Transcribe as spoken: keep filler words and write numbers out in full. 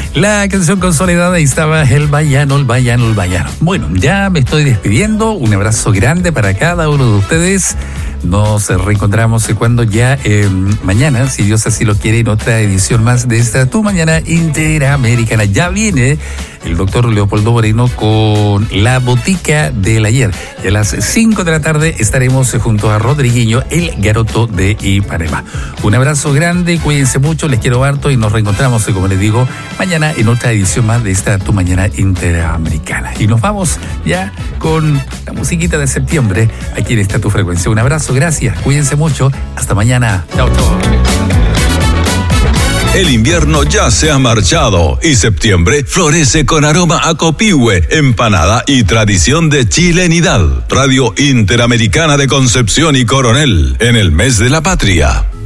La canción consolidada, ahí estaba el Baiano, el Baiano, el Baiano. Bueno, ya me estoy despidiendo. Un abrazo grande para cada uno de ustedes. Nos reencontramos cuando ya eh, mañana, si Dios así lo quiere, en otra edición más de esta Tu Mañana Interamericana. Ya viene el doctor Leopoldo Moreno con La Botica del Ayer. Y a las cinco de la tarde estaremos junto a Rodriguinho, el garoto de Ipanema. Un abrazo grande, cuídense mucho, les quiero harto y nos reencontramos, como les digo, mañana en otra edición más de esta Tu Mañana Interamericana. Y nos vamos ya con la musiquita de septiembre aquí en esta Tu Frecuencia. Un abrazo, gracias, cuídense mucho, hasta mañana. Chao, chao. El invierno ya se ha marchado y septiembre florece con aroma a copihue, empanada y tradición de chilenidad. Radio Interamericana de Concepción y Coronel, en el mes de la patria.